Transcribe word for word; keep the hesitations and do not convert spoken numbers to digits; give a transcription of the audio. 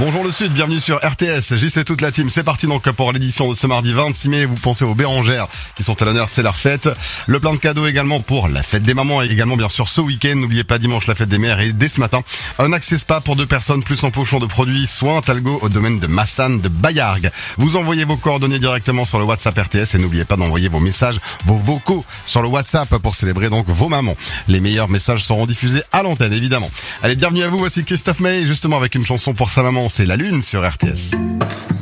Bonjour le Sud, bienvenue sur R T S, J C toute la team, c'est parti donc pour l'édition de ce mardi vingt-six mai, vous pensez aux Bérangères qui sont à l'honneur, c'est leur fête, le plein de cadeaux également pour la fête des mamans et également bien sûr ce week-end, n'oubliez pas dimanche la fête des mères et dès ce matin, un accès spa pour deux personnes plus en pochon de produits, soins Talgo au domaine de Massan de Bayargues. Vous envoyez vos coordonnées directement sur le WhatsApp R T S et n'oubliez pas d'envoyer vos messages, vos vocaux sur le WhatsApp pour célébrer donc vos mamans. Les meilleurs messages seront diffusés à l'antenne évidemment. Allez, bienvenue à vous, voici Christophe Maé justement avec une chanson pour sa maman, c'est La Lune sur R T S.